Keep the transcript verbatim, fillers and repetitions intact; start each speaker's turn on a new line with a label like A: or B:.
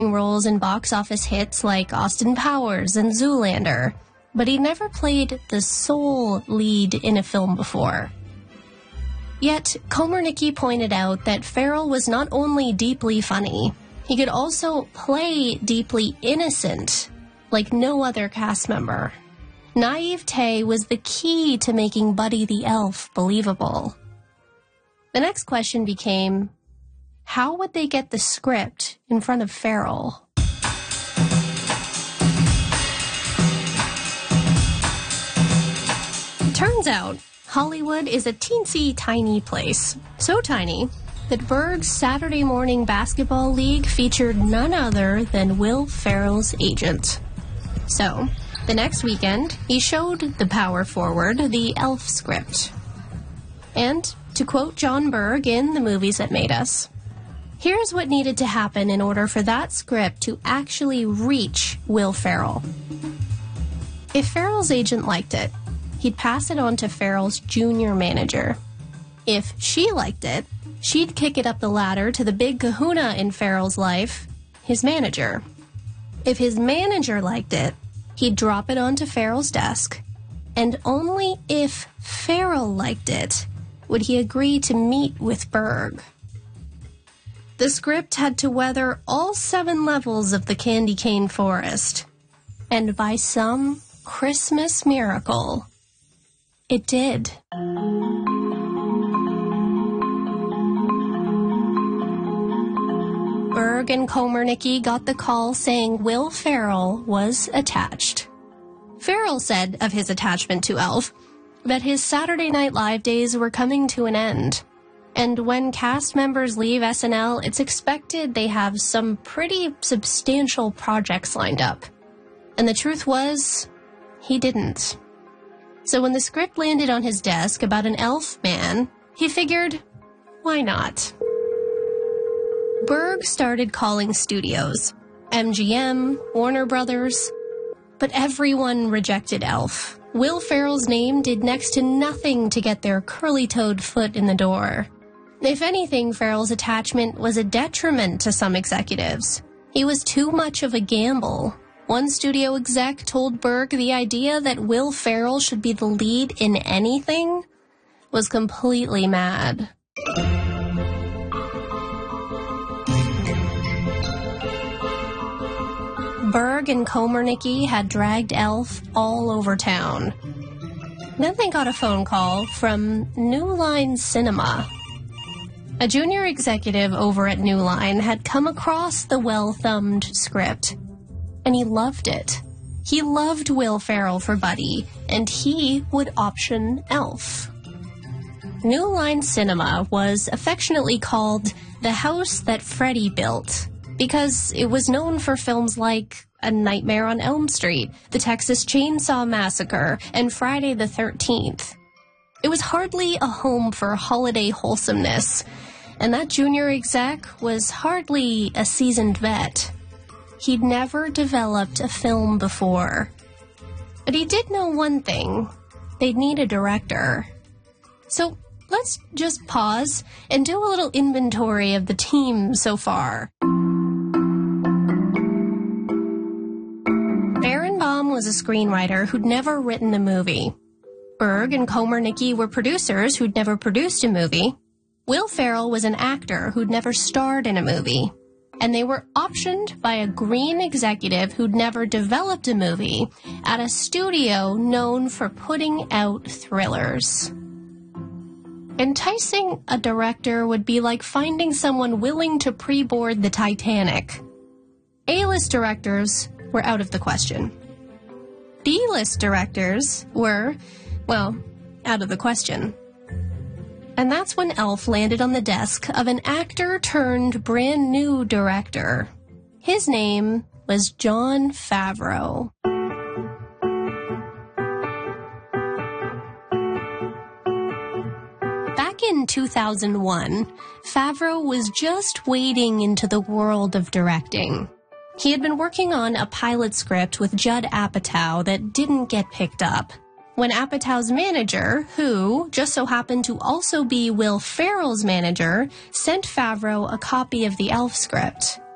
A: roles in box office hits like Austin Powers and Zoolander, but he never played the sole lead in a film before. Yet, Komarnicki pointed out that Farrell was not only deeply funny, he could also play deeply innocent, like no other cast member. Naivete was the key to making Buddy the Elf believable. The next question became, how would they get the script in front of Farrell? It turns out, Hollywood is a teensy tiny place. So tiny that Berg's Saturday morning basketball league featured none other than Will Ferrell's agent. So, the next weekend, he showed the power forward the Elf script. And, to quote John Berg in The Movies That Made Us, here's what needed to happen in order for that script to actually reach Will Ferrell. If Ferrell's agent liked it, he'd pass it on to Ferrell's junior manager. If she liked it, she'd kick it up the ladder to the big kahuna in Ferrell's life, his manager. If his manager liked it, he'd drop it onto Ferrell's desk, and only if Farrell liked it would he agree to meet with Berg. The script had to weather all seven levels of the candy cane forest, and by some Christmas miracle, it did. Berg and Komarnicki got the call saying Will Ferrell was attached. Ferrell said of his attachment to Elf that his Saturday Night Live days were coming to an end. And when cast members leave S N L, it's expected they have some pretty substantial projects lined up. And the truth was, he didn't. So when the script landed on his desk about an elf man, he figured, why not? Berg started calling studios, M G M, Warner Brothers, but everyone rejected Elf. Will Ferrell's name did next to nothing to get their curly-toed foot in the door. If anything, Ferrell's attachment was a detriment to some executives. He was too much of a gamble. One studio exec told Berg the idea that Will Ferrell should be the lead in anything was completely mad. Berg and Komarnicki had dragged Elf all over town. Then they got a phone call from New Line Cinema. A junior executive over at New Line had come across the well-thumbed script, and he loved it. He loved Will Ferrell for Buddy, and he would option Elf. New Line Cinema was affectionately called the house that Freddy built, because it was known for films like A Nightmare on Elm Street, The Texas Chainsaw Massacre, and Friday the thirteenth. It was hardly a home for holiday wholesomeness, and that junior exec was hardly a seasoned vet. He'd never developed a film before. But he did know one thing. They'd need a director. So let's just pause and do a little inventory of the team so far. Barenbaum was a screenwriter who'd never written a movie. Berg and Komarnicki were producers who'd never produced a movie. Will Ferrell was an actor who'd never starred in a movie. And they were optioned by a green executive who'd never developed a movie at a studio known for putting out thrillers. Enticing a director would be like finding someone willing to pre-board the Titanic. A-list directors were out of the question. B-list directors were, well, out of the question. And that's when Elf landed on the desk of an actor turned brand new director. His name was Jon Favreau. Back in two thousand one, Favreau was just wading into the world of directing. He had been working on a pilot script with Judd Apatow that didn't get picked up. When Apatow's manager, who just so happened to also be Will Ferrell's manager, sent Favreau a copy of the Elf script.